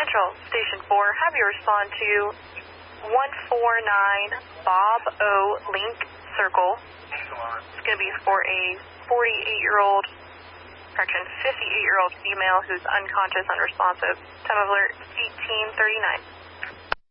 Central, Station 4, have you respond to 149 Bob O. Link Circle. It's going to be for a 58-year-old female who's unconscious, unresponsive. Time of alert, 18:39.